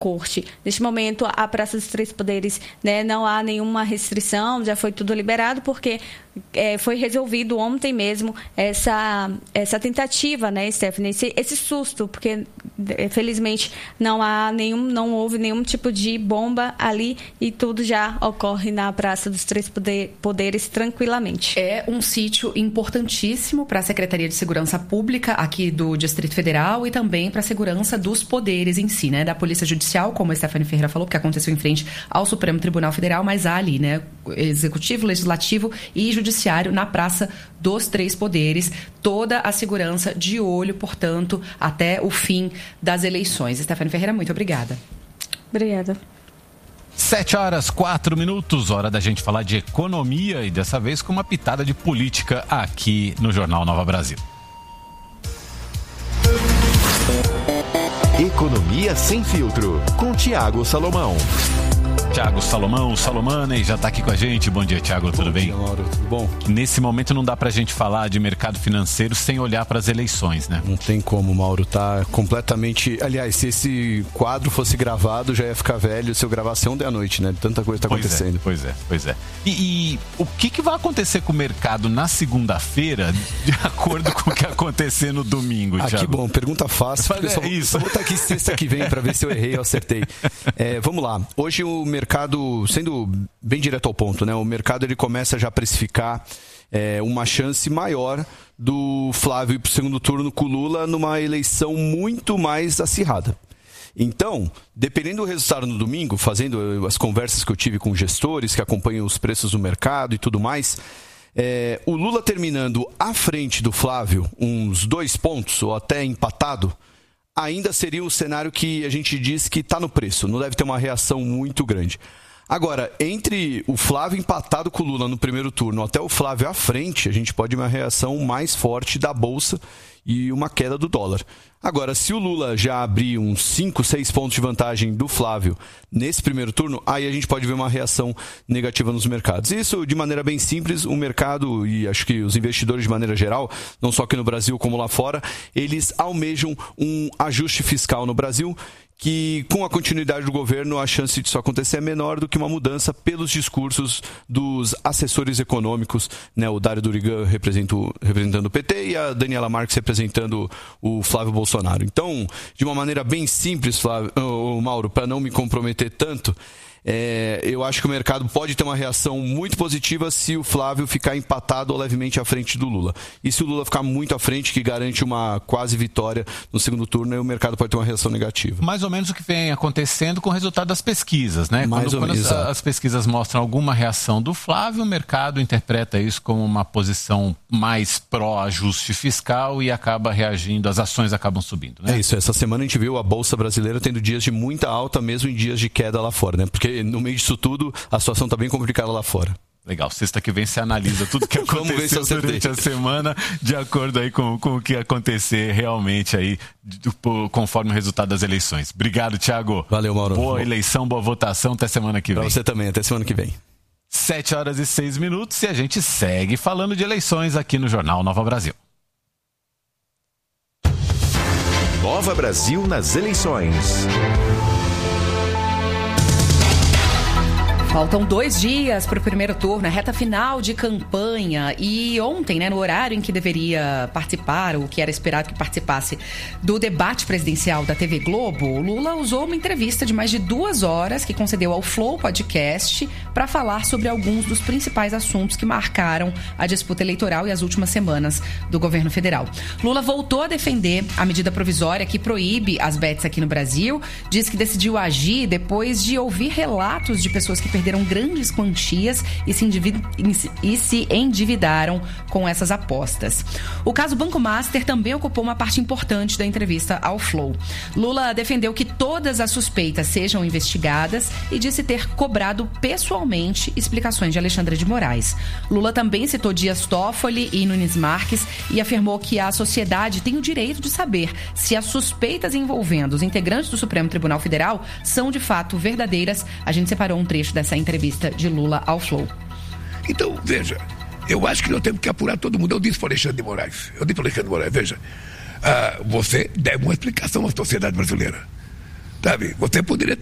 corte. Neste momento, a Praça dos Três Poderes, né, não há nenhuma restrição, já foi tudo liberado, porque foi resolvido ontem mesmo essa tentativa, né, Stephanie, esse susto, porque felizmente não houve nenhum tipo de bomba ali e tudo já ocorre na Praça dos Três Poderes tranquilamente. É um sítio importantíssimo para a Secretaria de Segurança Pública aqui do Distrito Federal e também para a segurança dos poderes em si, né, da Polícia Judicial, como a Stephanie Ferreira falou, que aconteceu em frente ao Supremo Tribunal Federal, mas há ali, né, Executivo, Legislativo e Judiciário na Praça dos Três Poderes, toda a segurança de olho, portanto, até o fim das eleições. Stephanie Ferreira, muito obrigada. Obrigada. 7h04, hora da gente falar de economia e dessa vez com uma pitada de política aqui no Jornal Nova Brasil. Economia Sem Filtro, com Thiago Salomão. Thiago Salomane, já está aqui com a gente. Bom dia, Thiago, tudo bem? Bom dia, Mauro, tudo bom? Nesse momento não dá pra gente falar de mercado financeiro sem olhar para as eleições, né? Não tem como, Mauro, tá completamente... Aliás, se esse quadro fosse gravado, já ia ficar velho se eu gravasse ontem à noite, né? Tanta coisa tá acontecendo. Pois é. E o que vai acontecer com o mercado na segunda-feira, de acordo com o que acontecer no domingo, Thiago? Que bom, pergunta fácil, porque só vou estar aqui sexta que vem para ver se eu errei ou acertei. Vamos lá, hoje o mercado, sendo bem direto ao ponto, né? O mercado ele começa já a precificar uma chance maior do Flávio ir para o segundo turno com o Lula numa eleição muito mais acirrada. Então, dependendo do resultado no domingo, fazendo as conversas que eu tive com gestores que acompanham os preços do mercado e tudo mais, o Lula terminando à frente do Flávio, uns 2 pontos ou até empatado, ainda seria um cenário que a gente diz que está no preço, não deve ter uma reação muito grande. Agora, entre o Flávio empatado com o Lula no primeiro turno até o Flávio à frente, a gente pode ter uma reação mais forte da Bolsa e uma queda do dólar. Agora, se o Lula já abrir uns 5, 6 pontos de vantagem do Flávio nesse primeiro turno, aí a gente pode ver uma reação negativa nos mercados. Isso, de maneira bem simples, o mercado e acho que os investidores de maneira geral, não só aqui no Brasil como lá fora, eles almejam um ajuste fiscal no Brasil que, com a continuidade do governo, a chance disso acontecer é menor do que uma mudança pelos discursos dos assessores econômicos, né? O Dário Durigan representando o PT e a Daniela Marques representando o Flávio Bolsonaro. Então, de uma maneira bem simples, Mauro, para não me comprometer tanto, eu acho que o mercado pode ter uma reação muito positiva se o Flávio ficar empatado ou levemente à frente do Lula. E se o Lula ficar muito à frente, que garante uma quase vitória no segundo turno, aí o mercado pode ter uma reação negativa. Mais ou menos o que vem acontecendo com o resultado das pesquisas, né? Quando as pesquisas mostram alguma reação do Flávio, o mercado interpreta isso como uma posição mais pró-ajuste fiscal e acaba reagindo, as ações acabam subindo, né? É isso, essa semana a gente viu a Bolsa Brasileira tendo dias de muita alta, mesmo em dias de queda lá fora, né? Porque no meio disso tudo, a situação está bem complicada lá fora. Legal, sexta que vem você analisa tudo que aconteceu durante a semana, de acordo aí com o que acontecer realmente aí, conforme o resultado das eleições. Obrigado, Thiago. Valeu, Mauro. Boa eleição, boa votação, até semana que vem. Pra você também, até semana que vem. 7h06 e a gente segue falando de eleições aqui no Jornal Nova Brasil. Nova Brasil nas eleições. Faltam 2 dias para o primeiro turno, reta final de campanha. E ontem, né, no horário em que deveria participar, ou que era esperado que participasse do debate presidencial da TV Globo, o Lula usou uma entrevista de mais de 2 horas que concedeu ao Flow Podcast para falar sobre alguns dos principais assuntos que marcaram a disputa eleitoral e as últimas semanas do governo federal. Lula voltou a defender a medida provisória que proíbe as bets aqui no Brasil, diz que decidiu agir depois de ouvir relatos de pessoas que perderam grandes quantias e se endividaram com essas apostas. O caso Banco Master também ocupou uma parte importante da entrevista ao Flow. Lula defendeu que todas as suspeitas sejam investigadas e disse ter cobrado pessoalmente explicações de Alexandre de Moraes. Lula também citou Dias Toffoli e Nunes Marques e afirmou que a sociedade tem o direito de saber se as suspeitas envolvendo os integrantes do Supremo Tribunal Federal são de fato verdadeiras. A gente separou um trecho dessa entrevista de Lula ao Flow. Então, veja, eu acho que nós temos que apurar todo mundo. Eu disse para o Alexandre de Moraes, veja, você deve uma explicação à sociedade brasileira. sabe? Você poderia